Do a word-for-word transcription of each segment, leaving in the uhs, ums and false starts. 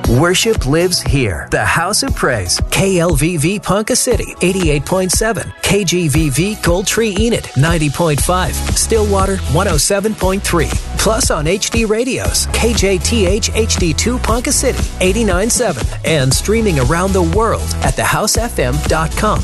Worship lives here. The House of Praise. K L V V Ponca City, eighty-eight point seven. K G V V Gold Tree Enid, ninety point five. Stillwater, one oh seven point three. Plus on H D radios, K J T H H D two Ponca City, eighty-nine point seven. And streaming around the world at the house f m dot com.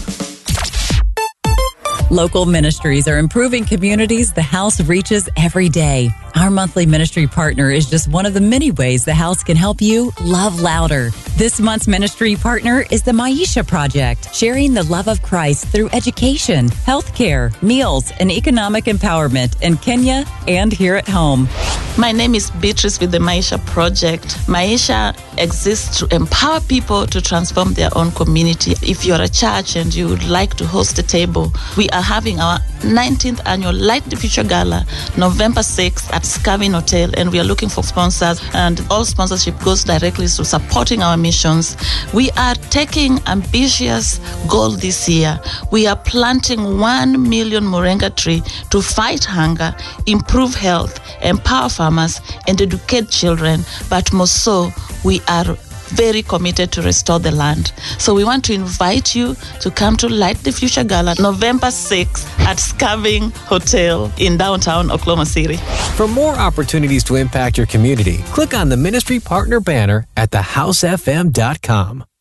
Local ministries are improving communities the House reaches every day. Our monthly ministry partner is just one of the many ways the House can help you love louder. This month's ministry partner is the Maisha Project, sharing the love of Christ through education, healthcare, meals, and economic empowerment in Kenya and here at home. My name is Beatrice with the Maisha Project. Maisha exists to empower people to transform their own community. If you're a church and you would like to host a table, we are having our nineteenth annual Light the Future Gala, November sixth at Skavin Hotel, and we are looking for sponsors, and all sponsorship goes directly to supporting our missions. We are taking ambitious goal this year. We are planting one million moringa tree to fight hunger, improve health, empower farmers, and educate children. But more so, we are very committed to restore the land. So we want to invite you to come to Light the Future Gala, November sixth at Skavin Hotel in downtown Oklahoma City. For more opportunities to impact your community, click on the Ministry Partner banner at the house f m dot com.